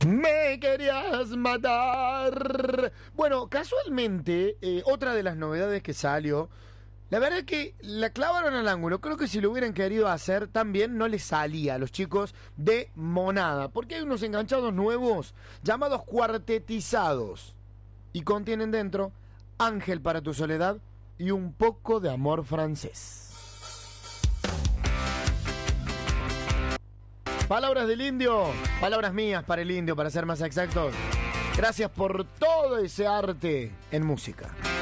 Me querías matar. Bueno, casualmente, otra de las novedades que salió, la verdad es que la clavaron al ángulo. Creo que si lo hubieran querido hacer también no les salía a los chicos de Monada, porque hay unos enganchados nuevos llamados Cuartetizados y contienen dentro Ángel para tu soledad y un poco de amor francés. Palabras del indio, palabras mías para el indio, para ser más exactos. Gracias por todo ese arte en música.